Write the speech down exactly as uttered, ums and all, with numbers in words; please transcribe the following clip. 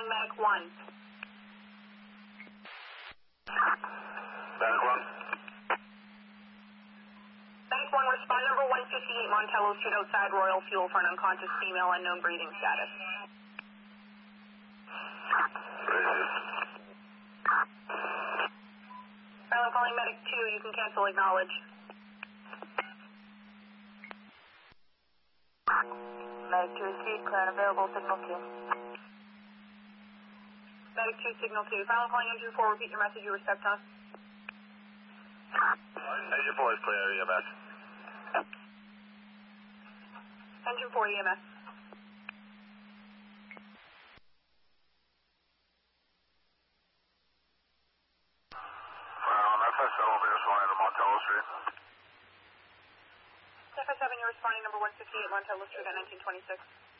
calling Medic one. Medic one. Medic one, respond number one fifty-eight Montello Street outside Royal Fuel for an unconscious female, unknown breathing status. I'm calling Medic two, you can cancel acknowledge. Medic two received, clear and available, signal two. Medic two, signal two. Final calling engine four, repeat your message, you respect us. Engine four is clear, E M S. Engine four, E M S. Um, F S seven will be responding to Montello Street. F S seven, you're responding number one fifty-eight Montello Street at nineteen twenty-six.